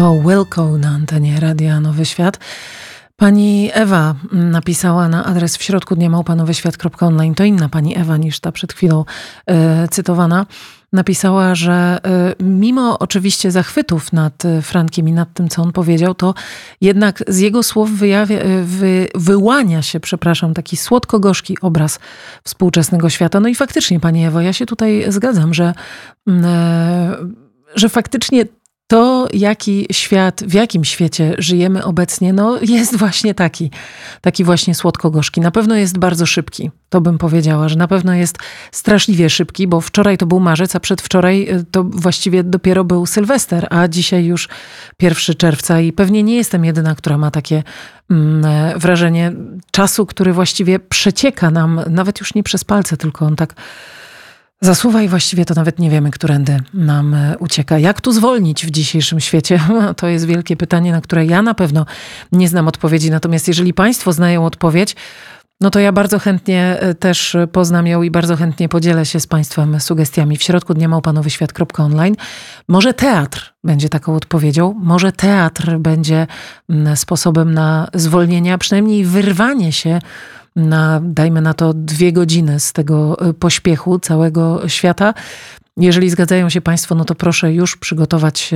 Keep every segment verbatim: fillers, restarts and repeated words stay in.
O Wilco na antenie Radia Nowy Świat. Pani Ewa napisała na adres w środku dnia małpa nowyświat kropka online. To inna pani Ewa niż ta przed chwilą e, cytowana. Napisała, że e, mimo oczywiście zachwytów nad Frankiem i nad tym, co on powiedział, to jednak z jego słów wyjawia, wy, wyłania się, przepraszam, taki słodko-gorzki obraz współczesnego świata. No i faktycznie, pani Ewo, ja się tutaj zgadzam, że, e, że faktycznie to, jaki świat, w jakim świecie żyjemy obecnie, no jest właśnie taki, taki właśnie słodko-gorzki. Na pewno jest bardzo szybki, to bym powiedziała, że na pewno jest straszliwie szybki, bo wczoraj to był marzec, a przedwczoraj to właściwie dopiero był Sylwester, a dzisiaj już pierwszego czerwca i pewnie nie jestem jedyna, która ma takie mm, wrażenie czasu, który właściwie przecieka nam, nawet już nie przez palce, tylko on tak zasuwa i właściwie to nawet nie wiemy, którędy nam ucieka. Jak tu zwolnić w dzisiejszym świecie? To jest wielkie pytanie, na które ja na pewno nie znam odpowiedzi. Natomiast jeżeli państwo znają odpowiedź, no to ja bardzo chętnie też poznam ją i bardzo chętnie podzielę się z państwem sugestiami. W środku dnia małpa nowyświat kropka online. Może teatr będzie taką odpowiedzią. Może teatr będzie sposobem na zwolnienie, a przynajmniej wyrwanie się na, dajmy na to, dwie godziny z tego pośpiechu całego świata. Jeżeli zgadzają się państwo, no to proszę już przygotować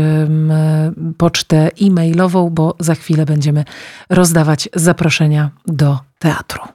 pocztę e-mailową, bo za chwilę będziemy rozdawać zaproszenia do teatru.